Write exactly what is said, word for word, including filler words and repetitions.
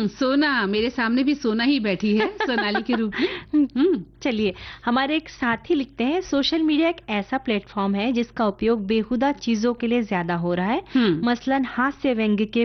हम्म सोना, मेरे सामने भी सोना ही बैठी है सोनाली के रूप में। हम्म चलिए, हमारे एक साथी लिखते हैं, सोशल मीडिया एक ऐसा प्लेटफॉर्म है जिसका उपयोग बेहुदा चीजों के लिए ज्यादा हो रहा है, हम्म मसलन हास्य व्यंग्य के